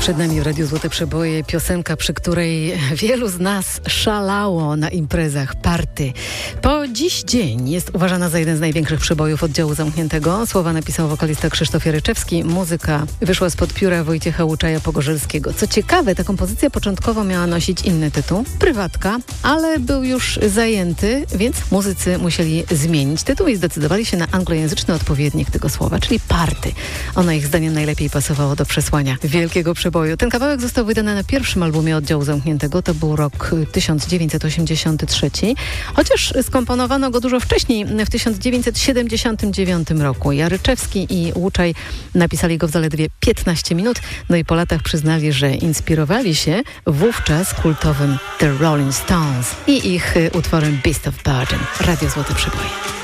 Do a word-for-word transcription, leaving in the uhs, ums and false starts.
Przed nami w Radiu Złote Przeboje piosenka, przy której wielu z nas szalało na imprezach, party. Po dziś dzień jest uważana za jeden z największych przebojów oddziału zamkniętego. Słowa napisał wokalista Krzysztof Jaryczewski. Muzyka wyszła spod pióra Wojciecha Łuczaja-Pogorzelskiego. Co ciekawe, ta kompozycja początkowo miała nosić inny tytuł, Prywatka, ale był już zajęty, więc muzycy musieli zmienić tytuł i zdecydowali się na anglojęzyczny odpowiednik tego słowa, czyli party. Ono ich zdaniem najlepiej pasowało do przesłania wielkiego przeboju. Ten kawałek został wydany na pierwszym albumie oddziału zamkniętego. To był rok tysiąc dziewięćset osiemdziesiąty trzeci. Chociaż skomponowano go dużo wcześniej, w tysiąc dziewięćset siedemdziesiątym dziewiątym roku. Jaryczewski i Łuczaj napisali go w zaledwie piętnaście minut. No i po latach przyznali, że inspirowali się wówczas kultowym The Rolling Stones i ich utworem Beast of Burden. Radio Złote Przeboje.